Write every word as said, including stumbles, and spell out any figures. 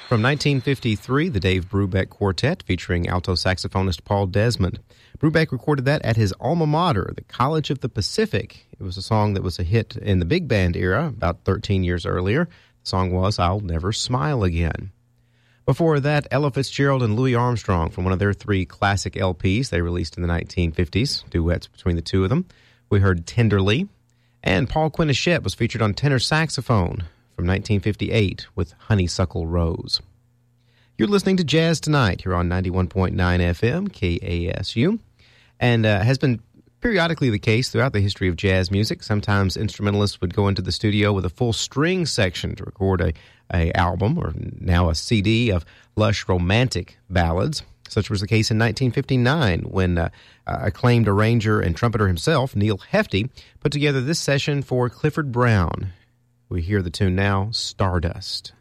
From nineteen fifty-three, the Dave Brubeck Quartet featuring alto saxophonist Paul Desmond. Brubeck recorded that at his alma mater, the College of the Pacific. It was a song that was a hit in the big band era about thirteen years earlier. The song was I'll Never Smile Again. Before that, Ella Fitzgerald and Louis Armstrong from one of their three classic L Ps they released in the nineteen fifties, duets between the two of them. We heard Tenderly, and Paul Quinichette was featured on tenor saxophone from nineteen fifty-eight with Honeysuckle Rose. You're listening to Jazz Tonight here on ninety-one point nine F M, K A S U, and uh, has been periodically the case throughout the history of jazz music. Sometimes instrumentalists would go into the studio with a full string section to record a, a album, or now a C D, of lush romantic ballads. Such was the case in nineteen fifty-nine when uh, acclaimed arranger and trumpeter himself, Neil Hefti, put together this session for Clifford Brown. We hear the tune now, Stardust.